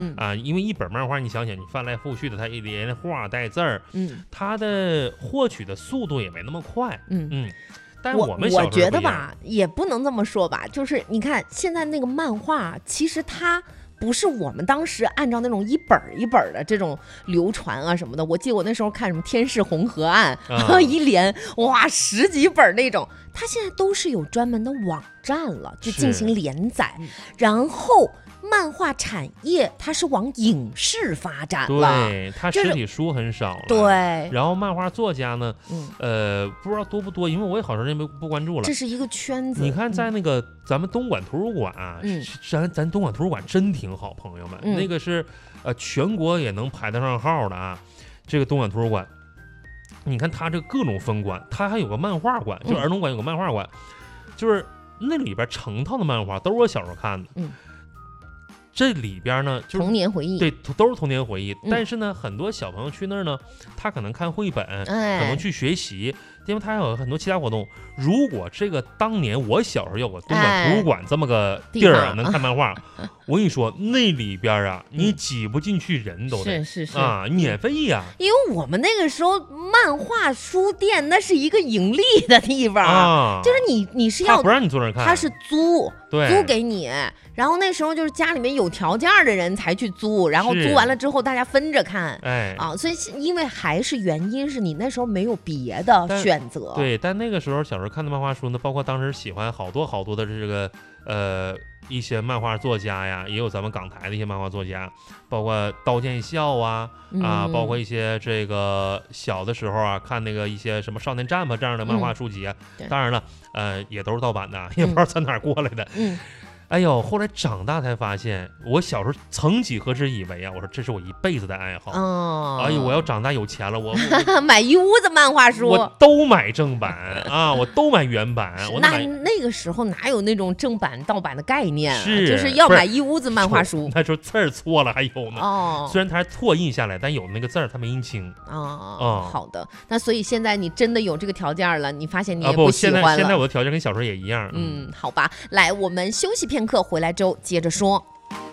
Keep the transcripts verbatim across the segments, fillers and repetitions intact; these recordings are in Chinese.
嗯啊，因为一本漫画你想想，你翻来覆去的，它一连画带字儿， 嗯它的获取的速度也没那么快。 嗯嗯，但是我们小时候我觉得不一样， 吧，也不能这么说吧，就是你看现在那个漫画，其实它不是我们当时按照那种一本儿一本儿的这种流传啊什么的。我记得我那时候看什么《天市红河岸》 啊一连哇十几本儿那种，它现在都是有专门的网站了，就进行连载，然后。漫画产业它是往影视发展了， 对，它就是实体书很少了。 对， 然后漫画作家呢， 嗯， 呃，不知道多不多，因为我也好长时间没不关注了。 这是一个圈子。 你看，在那个咱们东莞图书馆啊， 嗯咱咱东莞图书馆真挺好，朋友们， 嗯那个是呃全国也能排得上号的啊。这个东莞图书馆，你看它这个各种分馆，它还有个漫画馆，就嗯儿童馆有个漫画馆，就是那里边成套的漫画都是我小时候看的。 嗯。 这里边呢，就是童年回忆， 对，都是童年回忆。 嗯但是呢，很多小朋友去那儿呢，他可能看绘本， 哎， 可能去学习，因为他还有很多其他活动。如果这个当年我小时候有个东莞图书馆这么个地儿、啊地方能看漫画，我跟你说，那里边啊，你挤不进去人都得、 是是是啊，免费呀、 因为我们那个时候漫画书店那是一个盈利的地方， 啊， 就是你你是要他不让你坐那儿看， 他是租对租给你，然后那时候就是家里面有条件的人才去租，然后是租完了之后大家分着看。 哎啊，所以因为还是原因是你那时候没有别的但选择， 对，但那个时候小时候看的漫画书呢，包括当时喜欢好多好多的这个呃一些漫画作家呀，也有咱们港台的一些漫画作家，包括刀剑笑啊啊， 嗯包括一些这个小的时候啊看那个一些什么少年战吧这样的漫画书籍啊， 对当然了，呃也都是盗版的，也不知道从哪儿过来的。 嗯， 哎呦，后来长大才发现，我小时候曾几何时以为啊，我说这是我一辈子的爱好。 哦， 哎呦，我要长大有钱了，我我买一屋子漫画书， 我都买正版啊，我都买原版，我那买那个时候哪有那种正版盗版的概念啊？ 是就是要不是买一屋子漫画书。 那时候字儿错了还有呢。 哦虽然它是错印下来，但有那个字儿它没印清哦哦好的。那所以现在你真的有这个条件了，你发现你啊。不， 也喜欢了。 现在现在我的条件跟小时候也一样。 嗯，好吧，来，我们休息片刻，回来之后接着说。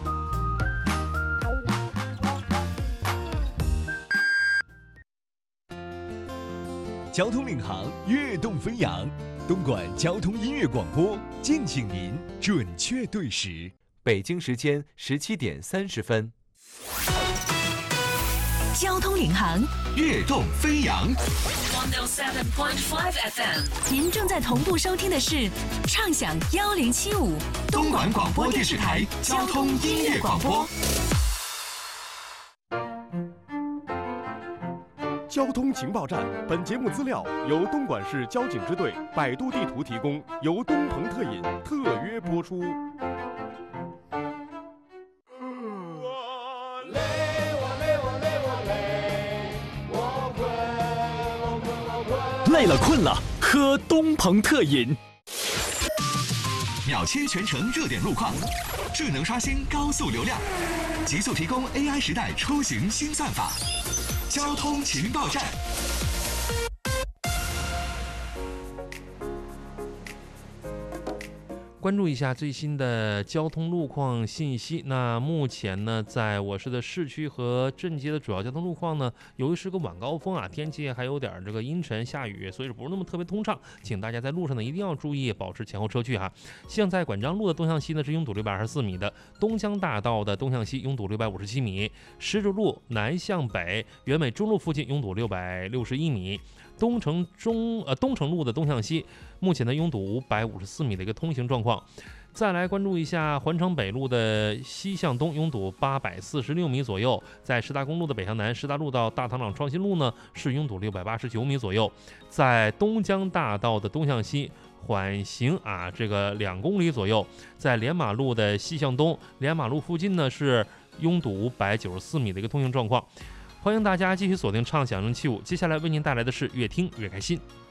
交通领航，跃动飞扬，东莞交通音乐广播，敬请您准确对时。 北京时间十七点三十分。 交通领航， 跃动飞扬。 一零七点五 F M。您正在同步收听的是畅享幺零七五东莞广播电视台交通音乐广播。 交通情报站，本节目资料由东莞市交警支队百度地图提供，由东鹏特饮特约播出。 累了困了，喝东鹏特饮。秒切全程热点路况，智能刷新高速流量，极速提供 A I 时代出行新算法。交通情报站。 关注一下最新的交通路况信息。那目前呢，在我市的市区和镇街的主要交通路况呢，由于是个晚高峰啊，天气还有点这个阴沉下雨，所以说不是那么特别通畅，请大家在路上呢一定要注意保持前后车距哈。像在管章路的东向西呢是拥堵六百二十四米的，东江大道的东向西拥堵六百五十七米，石柱路南向北原美中路附近拥堵六百六十一米。东城中呃东城路的东向西，目前呢拥堵五百五十四米的一个通行状况。再来关注一下环城北路的西向东拥堵八百四十六米左右，在师大公路的北向南，师大路到大塘厂创新路呢是拥堵六百八十九米左右。在东江大道的东向西缓行啊，这个两公里左右。在连马路的西向东，连马路附近呢是拥堵五百九十四米的一个通行状况。欢迎大家继续锁定畅享零七五，接下来为您带来的是越听越开心。